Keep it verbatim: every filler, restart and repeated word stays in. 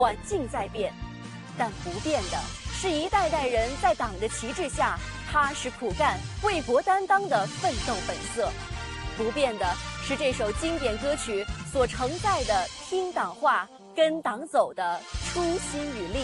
环境在变，但不变的是一代代人在党的旗帜下踏实苦干、为国担当的奋斗本色。不变的是这首经典歌曲所承载的听党话、跟党走的初心与力。